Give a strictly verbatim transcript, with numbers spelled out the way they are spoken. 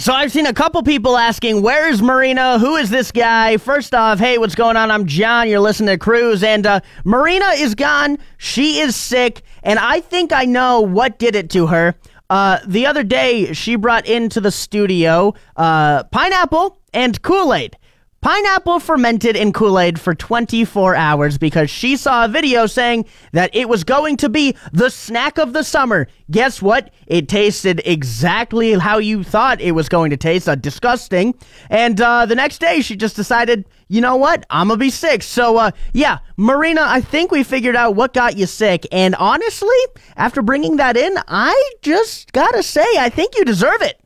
So I've seen a couple people asking, where's Marina? Who is this guy? First off, hey, what's going on? I'm John. You're listening to Cruise. And uh, Marina is gone. She is sick. And I think I know what did it to her. Uh, the other day, she brought into the studio uh, pineapple and Kool-Aid. Pineapple fermented in Kool-Aid for twenty-four hours because she saw a video saying that it was going to be the snack of the summer. Guess what? It tasted exactly how you thought it was going to taste, uh, disgusting. And uh, the next day, she just decided, you know what? I'm going to be sick. So, uh, yeah, Marina, I think we figured out what got you sick. And honestly, after bringing that in, I just got to say, I think you deserve it.